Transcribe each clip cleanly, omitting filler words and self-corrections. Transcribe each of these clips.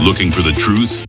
Looking for the truth?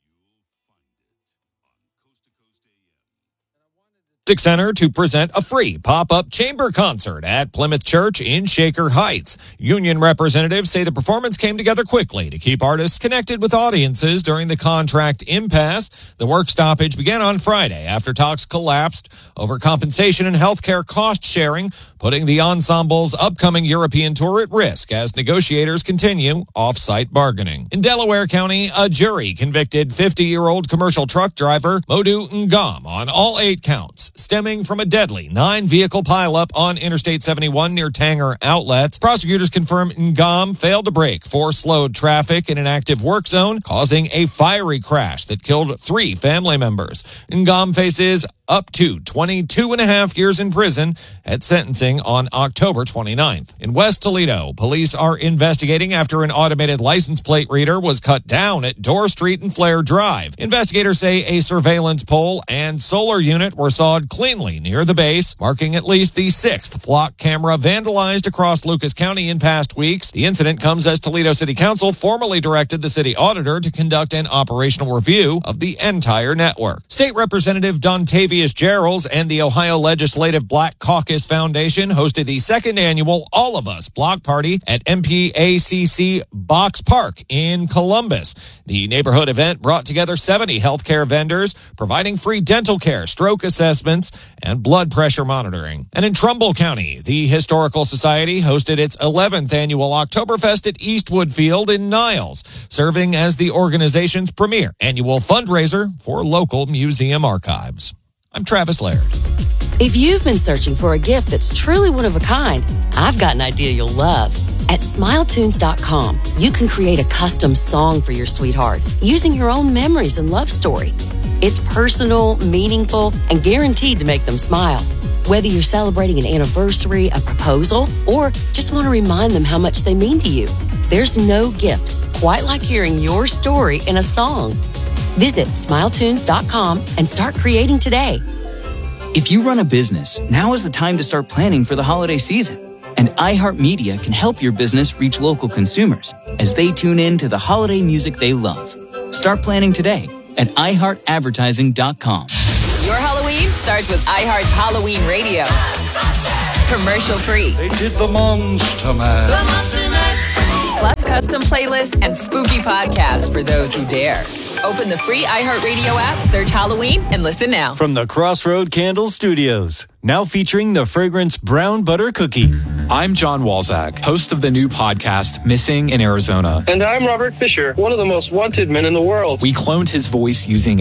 Center to present a free pop-up chamber concert at Plymouth Church in Shaker Heights. Union representatives say the performance came together quickly to keep artists connected with audiences during the contract impasse. The work stoppage began on Friday after talks collapsed over compensation and healthcare cost sharing, putting the ensemble's upcoming European tour at risk as negotiators continue off-site bargaining. In Delaware County, a jury convicted 50-year-old commercial truck driver Modu Ngam on all 8 counts, stemming from a deadly 9-vehicle pileup on Interstate 71 near Tanger Outlets. Prosecutors confirm Ngam failed to brake for slowed traffic in an active work zone, causing a fiery crash that killed 3 family members. Ngam faces up to 22 and a half years in prison at sentencing on October 29th. In West Toledo, police are investigating after an automated license plate reader was cut down at Dorr Street and Flair Drive. Investigators say a surveillance pole and solar unit were sawed cleanly near the base, marking at least the 6th flock camera vandalized across Lucas County in past weeks. The incident comes as Toledo City Council formally directed the city auditor to conduct an operational review of the entire network. State Representative Dontavius Geralds and the Ohio Legislative Black Caucus Foundation hosted the 2nd annual All of Us Block Party at MPACC Box Park in Columbus. The neighborhood event brought together 70 healthcare vendors, providing free dental care, stroke assessments, and blood pressure monitoring. And in Trumbull County, the Historical Society hosted its 11th annual Oktoberfest at Eastwood Field in Niles, serving as the organization's premier annual fundraiser for local museum archives. I'm Travis Laird. If you've been searching for a gift that's truly one of a kind, I've got an idea you'll love. At SmileTunes.com, you can create a custom song for your sweetheart using your own memories and love story. It's personal, meaningful, and guaranteed to make them smile. Whether you're celebrating an anniversary, a proposal, or just want to remind them how much they mean to you, there's no gift quite like hearing your story in a song. Visit SmileTunes.com and start creating today. If you run a business, now is the time to start planning for the holiday season. And iHeartMedia can help your business reach local consumers as they tune in to the holiday music they love. Start planning today at iHeartAdvertising.com. Your Halloween starts with iHeart's Halloween Radio. Commercial free. They did the Monster Mash. Plus custom playlist and spooky podcasts for those who dare. Open the free iHeartRadio app, search Halloween, and listen now. From the Crossroad Candle Studios, now featuring the fragrance Brown Butter Cookie. I'm John Walzak, host of the new podcast, Missing in Arizona. And I'm Robert Fisher, one of the most wanted men in the world. We cloned his voice using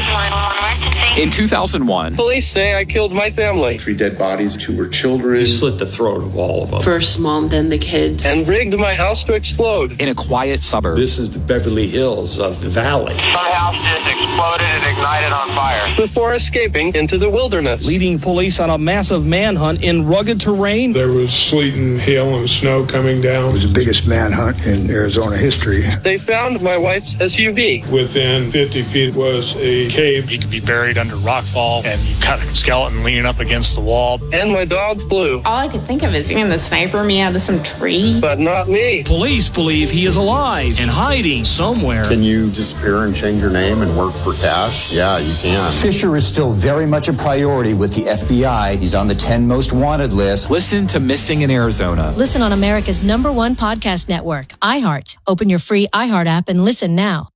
AI. In 2001, police say I killed my family. 3 dead bodies, 2 were children. He slit the throat of all of them. First mom, then the kids. And rigged my house to explode. In a quiet suburb. This is the Beverly Hills of the valley. My house just exploded and ignited on fire. Before escaping into the wilderness. Leading police on a massive manhunt in rugged terrain. There was sleet and hail and snow coming down. It was the biggest manhunt in Arizona history. They found my wife's SUV. Within 50 feet was a cave. You could be buried under rockfall, and you cut a skeleton leaning up against the wall. And my dog Blue. All I could think of is seeing the sniper me out of some tree. But not me. Police believe he is alive and hiding somewhere. Can you disappear and change your name and work for cash? Yeah, you can. Fisher is still very much a priority with the FBI. He's on the 10 most wanted list. Listen to Missing in Arizona. Listen on America's #1 podcast network, iHeart. Open your free iHeart app and listen now.